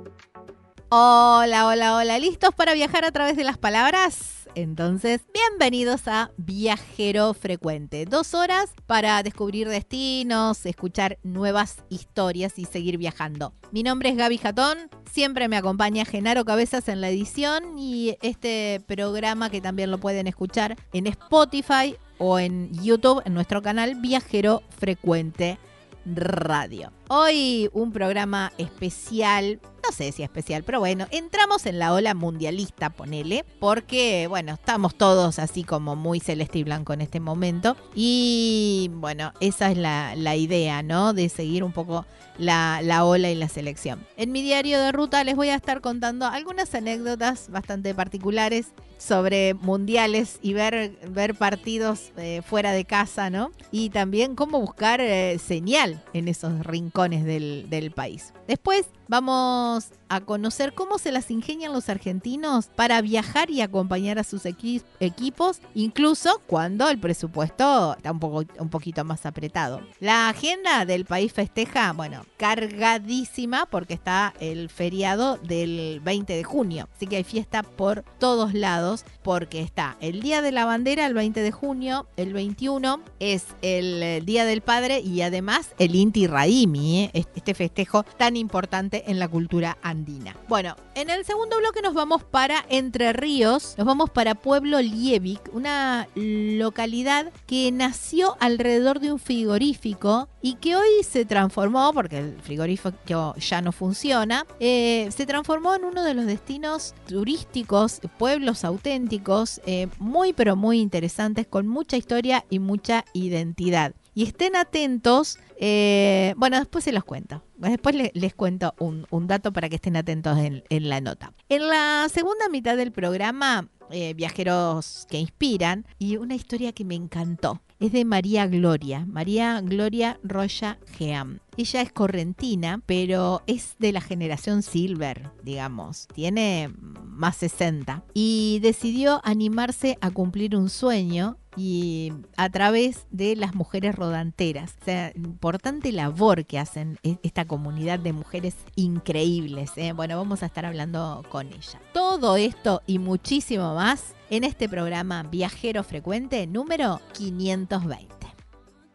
Hola, hola, hola. ¿Listos para viajar a través de las palabras? Entonces, bienvenidos a Viajero Frecuente. 2 horas para descubrir destinos, escuchar nuevas historias y seguir viajando. Mi nombre es Gaby Jatón, siempre me acompaña Genaro Cabezas en la edición y este programa que también lo pueden escuchar en Spotify o en YouTube, en nuestro canal Viajero Frecuente Radio. Hoy un programa especial, no sé si especial, pero bueno, entramos en la ola mundialista, ponele, porque, bueno, estamos todos así como muy celeste y blanco en este momento. Y, bueno, esa es la idea, ¿no? De seguir un poco la ola y la selección. En mi diario de ruta les voy a estar contando algunas anécdotas bastante particulares sobre mundiales y ver partidos fuera de casa, ¿no? Y también cómo buscar señal en esos rincones del país. Después vamos a conocer cómo se las ingenian los argentinos para viajar y acompañar a sus equipos, incluso cuando el presupuesto está un poquito más apretado. La agenda del país festeja, bueno, cargadísima porque está el feriado del 20 de junio. Así que hay fiesta por todos lados porque está el Día de la Bandera el 20 de junio, el 21 es el Día del Padre y además el Inti Raymi, este festejo tan importante en la cultura andina. Bueno, en el segundo bloque nos vamos para Entre Ríos, nos vamos para Pueblo Liebig, una localidad que nació alrededor de un frigorífico y que hoy se transformó, porque el frigorífico ya no funciona, se transformó en uno de los destinos turísticos, pueblos auténticos, muy pero muy interesantes, con mucha historia y mucha identidad. Y estén atentos, bueno, después se los cuento. Después les cuento un dato para que estén atentos en la nota. En la segunda mitad del programa, viajeros que inspiran, y una historia que me encantó. Es de María Gloria Roya Geam. Ella es correntina, pero es de la generación Silver, digamos. Tiene más 60. Y decidió animarse a cumplir un sueño y a través de las mujeres rodanteras. O sea, importante labor que hacen esta comunidad de mujeres increíbles. Bueno, vamos a estar hablando con ella. Todo esto y muchísimo más en este programa Viajero Frecuente número 520.